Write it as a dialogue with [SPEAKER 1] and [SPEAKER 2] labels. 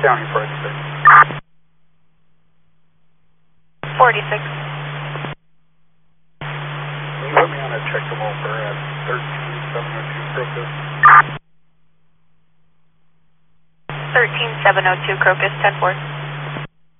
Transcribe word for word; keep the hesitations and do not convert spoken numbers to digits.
[SPEAKER 1] County forty-six.
[SPEAKER 2] forty-six.
[SPEAKER 1] Can you put me on a check them over at thirteen seven oh two Crocus?
[SPEAKER 2] thirteen seven oh two Crocus, ten four.